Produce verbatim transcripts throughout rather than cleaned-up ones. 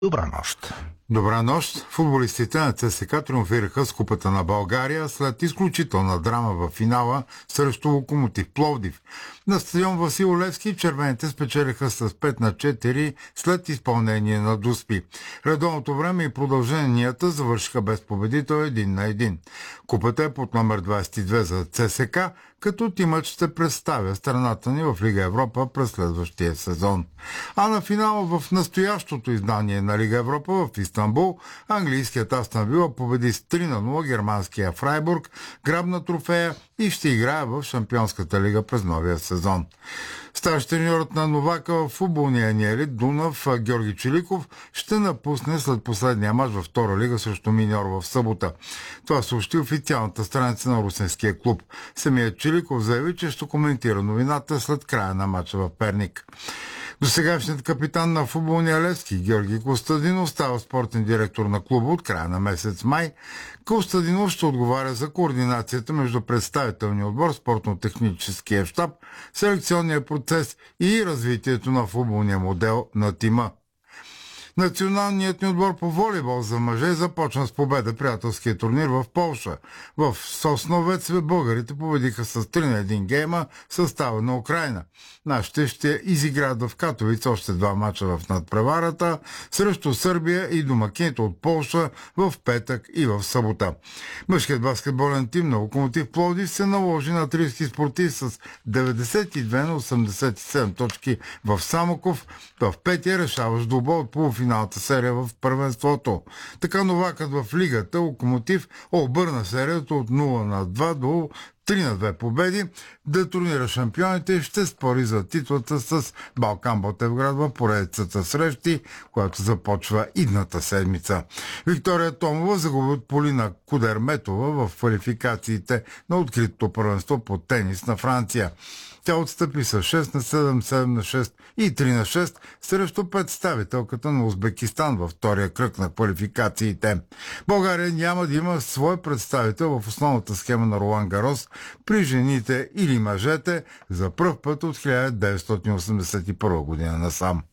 Добра нощ! Добра нощ! Футболистите на ЦСКА триумфираха с Купата на България след изключителна драма в финала срещу Локомотив Пловдив. На стадион Васил Левски червените спечелиха с пет на четири след изпълнение на Дуспи. Редовното време и продълженията завършиха без победител един на един. Купата е под номер двадесет и две за ЦСКА, като тимът ще представя страната ни в Лига Европа през следващия сезон. А на финала в настоящото издание на Лига Европа в Истанбул, английският Астън Вила победи с три на нула германския Фрайбург, грабна трофея и ще играе в Шампионската лига през новия сезон. Старши треньорът на Новака в футболния ни елит Дунав Георги Чиликов ще напусне след последния мач във втора лига срещу Миньор в събота. Това съобщи официалната страница на русенския клуб. Самият Чиликов заяви, че ще коментира новината след края на мача в Перник. Досегашният капитан на футболния Левски Георги Костадинов става спортен директор на клуба от края на месец май. Костадинов ще отговаря за координацията между представителния отбор, спортно-техническия щаб, селекционния процес и развитието на футболния модел на тима. Националният ни отбор по волейбол за мъже започна с победа приятелския турнир в Полша. В Сосновец българите победиха с три на един гейма състава на Украйна. Нашите ще изиграят в Катовица още два мача в надпреварата срещу Сърбия и домакините от Полша в петък и в събота. Мъжкият баскетболен тим на Локомотив Пловдив се наложи на трийски спортист с деветдесет и две на осемдесет и седем точки в Самоков в петия решаващ двубой от полуфиналната серия в първенството. Така новакът в лигата Локомотив обърна серията от нула на два до три на две победи, да турнира шампионите ще спори за титлата с Балкан Ботевград в поредицата срещи, която започва идната седмица. Виктория Томова загуби от Полина Кудерметова в квалификациите на откритото първенство по тенис на Франция. Тя отстъпи с шест на седем, седем на шест и три на шест срещу представителката на Узбекистан във втория кръг на квалификациите. България няма да има свой представител в основната схема на Ролан Гарос при жените или мъжете за пръв път от хиляда деветстотин осемдесет и първа година насам.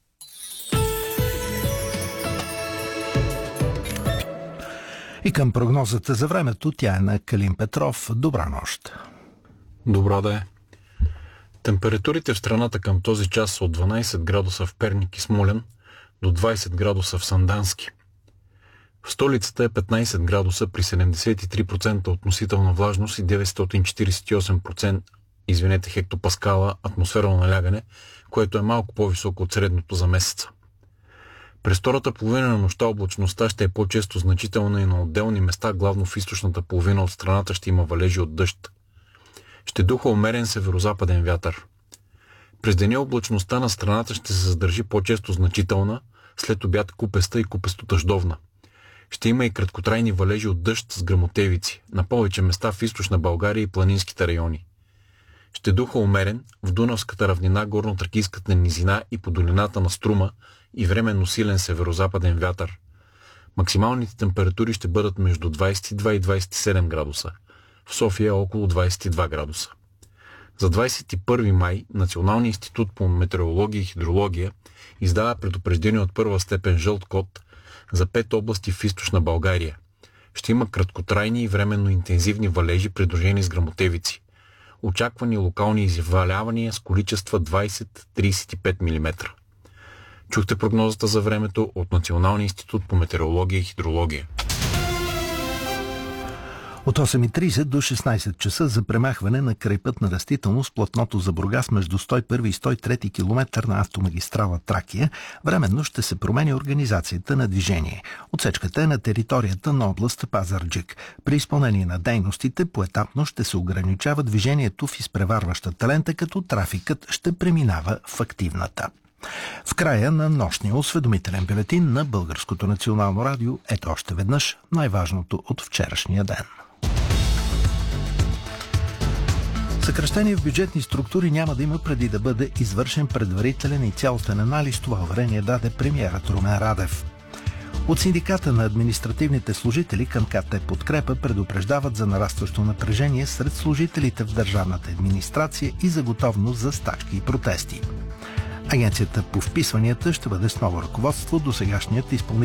И към прогнозата за времето, тя е на Калин Петров. Добра нощ! Добра да е. Температурите в страната към този час са от дванадесет градуса в Перник и Смолян до двадесет градуса в Сандански. В столицата е петнадесет градуса при седемдесет и три процента относителна влажност и деветстотин четиридесет и осем процента извинете, хектопаскала атмосферно налягане, което е малко по-високо от средното за месеца. През втората половина на нощта облачността ще е по-често значителна и на отделни места, главно в източната половина от страната ще има валежи от дъжд. Ще духа умерен северозападен вятър. През деня облачността на страната ще се задържи по-често значителна, след обяд купеста и купесто-дъждовна. Ще има и краткотрайни валежи от дъжд с гръмотевици, на повече места в източна България и планинските райони. Ще духа умерен в Дунавската равнина, горно-тракийската низина и по долината на Струма и временно силен северозападен вятър. Максималните температури ще бъдат между двадесет и два и двадесет и седем градуса. В София около двадесет и два градуса. За двадесет и първи май Националният институт по метеорология и хидрология издава предупреждение от първа степен жълт код за пет области в източна България. Ще има краткотрайни и временно интензивни валежи, придружени с гръмотевици. Очаквани локални извалявания с количества двадесет до тридесет и пет милиметра. Чухте прогнозата за времето от Националния институт по метеорология и хидрология. От осем и тридесет до шестнадесет часа за премахване на крайпътна растителност платното за Бургас между сто и първи и сто и трети километър на автомагистрала Тракия временно ще се променя организацията на движение. Отсечката е на територията на област Пазарджик. При изпълнение на дейностите поетапно ще се ограничава движението в изпреварващата лента, като трафикът ще преминава в активната. В края на нощния осведомителен бюлетин на Българското национално радио ето още веднъж най-важното от вчерашния ден. Съкращение в бюджетни структури няма да има преди да бъде извършен предварителен и цялостен анализ. Това уверение даде премиерът Румен Радев. От синдиката на административните служители към КТ Подкрепа предупреждават за нарастващо напрежение сред служителите в държавната администрация и за готовност за стачки и протести. Агенцията по вписванията ще бъде с ново ръководство. Досегашният изпълнител